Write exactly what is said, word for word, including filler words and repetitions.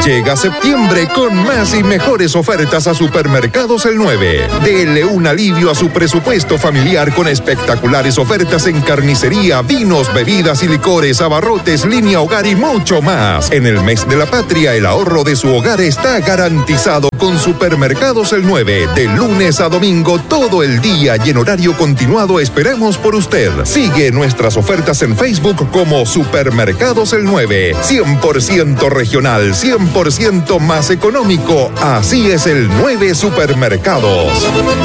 Llega septiembre con más y mejores ofertas a Supermercados El nueve. Dele un alivio a su presupuesto familiar con espectaculares ofertas en carnicería, vinos, bebidas y licores, abarrotes, línea hogar y mucho más. En el mes de la patria, el ahorro de su hogar está garantizado con Supermercados El nueve. De lunes a domingo, todo el día y en horario continuado esperamos por usted. Sigue nuestras ofertas en Facebook como Supermercados El nueve. cien por ciento regional, cien por ciento más económico. Así es el nueve Supermercados.